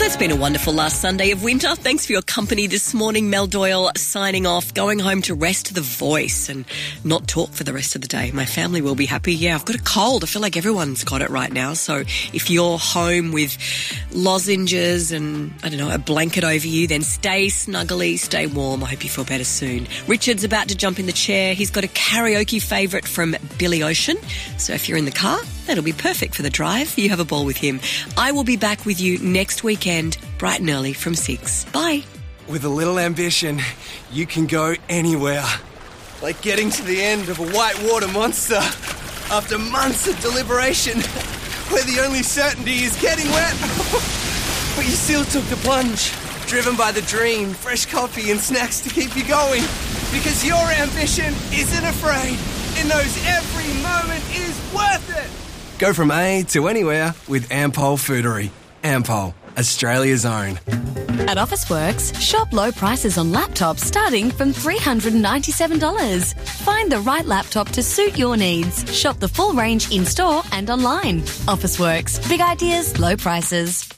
It's been a wonderful last Sunday of winter. Thanks for your company this morning. Mel Doyle signing off, going home to rest the voice and not talk for the rest of the day. My family will be happy. Yeah, I've got a cold. I feel like everyone's got it right now. So if you're home with lozenges and, I don't know, a blanket over you, then stay snuggly, stay warm. I hope you feel better soon. Richard's about to jump in the chair. He's got a karaoke favourite from Billy Ocean. So if you're in the car, that'll be perfect for the drive. You have a ball with him. I will be back with you next weekend, bright and early from 6. Bye. With a little ambition, you can go anywhere. Like getting to the end of a whitewater monster after months of deliberation, where the only certainty is getting wet. But you still took the plunge, driven by the dream, fresh coffee and snacks to keep you going. Because your ambition isn't afraid. It knows every moment is worth it. Go from A to anywhere with Ampol Foodery. Ampol, Australia's own. At Officeworks, shop low prices on laptops starting from $397. Find the right laptop to suit your needs. Shop the full range in-store and online. Officeworks. Big ideas, low prices.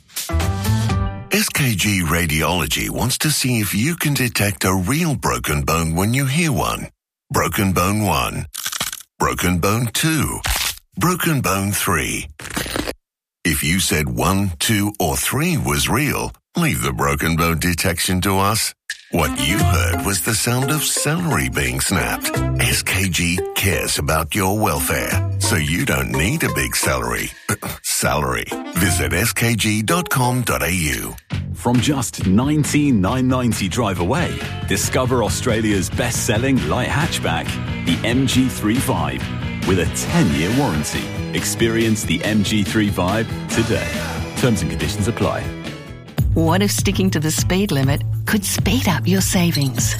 SKG Radiology wants to see if you can detect a real broken bone when you hear one. Broken bone 1. Broken bone 2. Broken bone 3. If you said 1, 2, or 3 was real, leave the broken bone detection to us. What you heard was the sound of celery being snapped. SKG cares about your welfare, so you don't need a big salary. Visit skg.com.au. From just $19,990 drive away, discover Australia's best-selling light hatchback, the MG3 with a 10-year warranty. Experience the MG3 today. Terms and conditions apply. What if sticking to the speed limit could speed up your savings?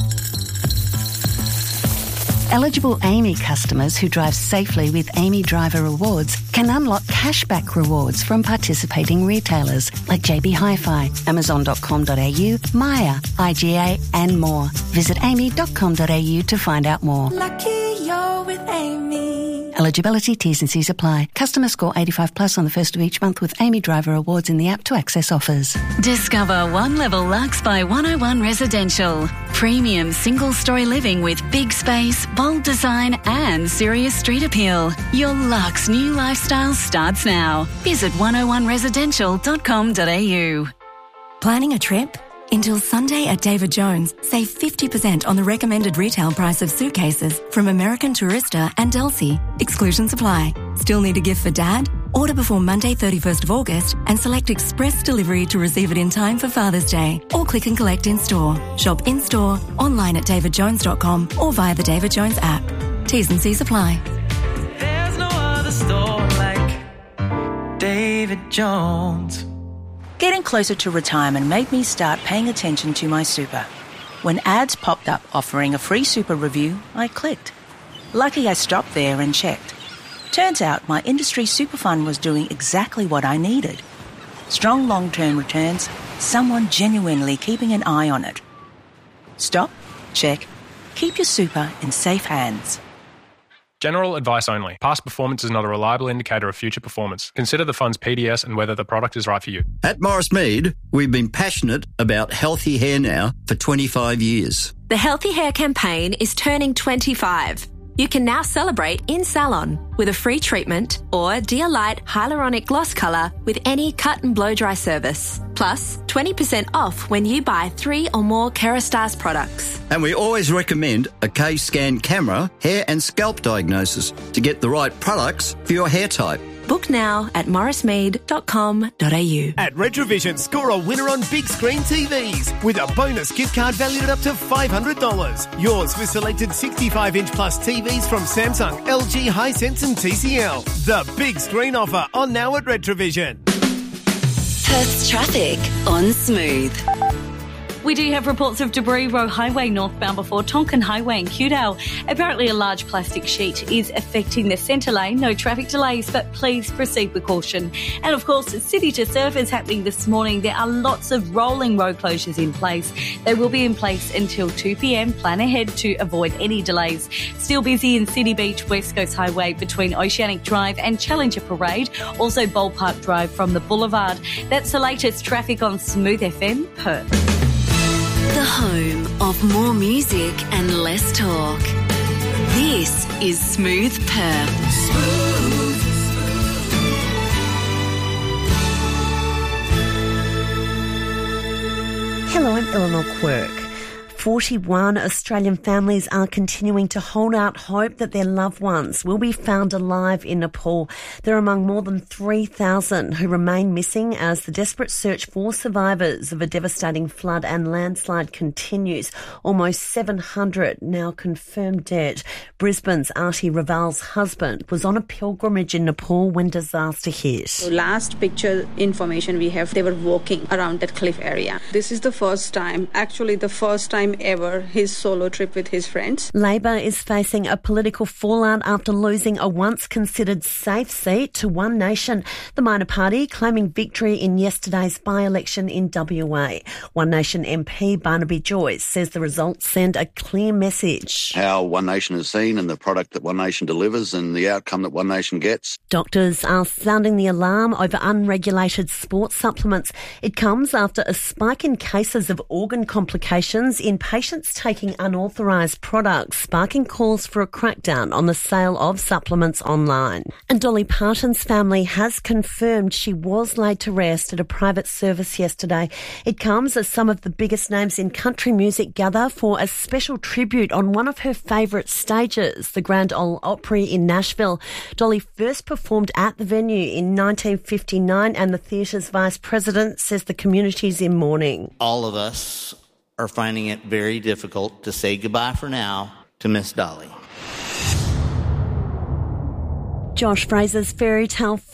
Eligible AAMI customers who drive safely with AAMI Driver Rewards can unlock cashback rewards from participating retailers like JB Hi-Fi, Amazon.com.au, Maya, IGA and more. Visit aami.com.au to find out more. Lucky you're with AAMI. Eligibility, T's and C's apply. Customer score 85 plus on the first of each month with AAMI Driver Rewards in the app to access offers. Discover One Level Lux by 101 Residential. Premium single-story living with big space, bold design and serious street appeal. Your luxe new lifestyle starts now. Visit 101residential.com.au. Planning a trip? Until Sunday at David Jones, save 50% on the recommended retail price of suitcases from American Tourista and Delsey. Exclusions apply. Still need a gift for Dad? Order before Monday 31st of August and select express delivery to receive it in time for Father's Day. Or click and collect in-store. Shop in-store, online at davidjones.com or via the David Jones app. T's and C's apply. There's no other store like David Jones. Getting closer to retirement made me start paying attention to my super. When ads popped up offering a free super review, I clicked. Lucky I stopped there and checked. Turns out my industry super fund was doing exactly what I needed. Strong long-term returns, someone genuinely keeping an eye on it. Stop, check, keep your super in safe hands. General advice only. Past performance is not a reliable indicator of future performance. Consider the fund's PDS and whether the product is right for you. At Morris Mead, we've been passionate about healthy hair now for 25 years. The Healthy Hair campaign is turning 25. You can now celebrate in salon with a free treatment or Dear Light Hyaluronic Gloss Colour with any cut and blow dry service. Plus, 20% off when you buy 3 or more Kerastase products. And we always recommend a K-Scan camera, hair and scalp diagnosis to get the right products for your hair type. Book now at morrismead.com.au. At Retrovision, score a winner on big screen TVs with a bonus gift card valued at up to $500. Yours with selected 65-inch plus TVs from Samsung, LG, Hisense and TCL. The big screen offer on now at Retrovision. Perth's traffic on Smooth. We do have reports of debris Roe Highway northbound before Tonkin Highway in Kewdale. Apparently a large plastic sheet is affecting the centre lane. No traffic delays, but please proceed with caution. And of course, City to Surf is happening this morning. There are lots of rolling road closures in place. They will be in place until 2 p.m. Plan ahead to avoid any delays. Still busy in City Beach, West Coast Highway between Oceanic Drive and Challenger Parade. Also Ballpark Drive from the Boulevard. That's the latest traffic on Smooth FM Perth. The home of more music and less talk. This is Smooth Perth. Hello, I'm Eleanor Quirk. 41 Australian families are continuing to hold out hope that their loved ones will be found alive in Nepal. They're among more than 3,000 who remain missing as the desperate search for survivors of a devastating flood and landslide continues. Almost 700 now confirmed dead. Brisbane's Artie Raval's husband was on a pilgrimage in Nepal when disaster hit. So last picture information we have, they were walking around that cliff area. This is the first time ever his solo trip with his friends. Labor is facing a political fallout after losing a once considered safe seat to One Nation. The minor party claiming victory in yesterday's by-election in WA. One Nation MP Barnaby Joyce says the results send a clear message. How One Nation is seen and the product that One Nation delivers and the outcome that One Nation gets. Doctors are sounding the alarm over unregulated sports supplements. It comes after a spike in cases of organ complications in patients taking unauthorised products, sparking calls for a crackdown on the sale of supplements online. And Dolly Parton's family has confirmed she was laid to rest at a private service yesterday. It comes as some of the biggest names in country music gather for a special tribute on one of her favourite stages, the Grand Ole Opry in Nashville. Dolly first performed at the venue in 1959 and the theatre's vice president says the community's in mourning. All of us are finding it very difficult to say goodbye for now to Miss Dolly. Josh Fraser's fairy tale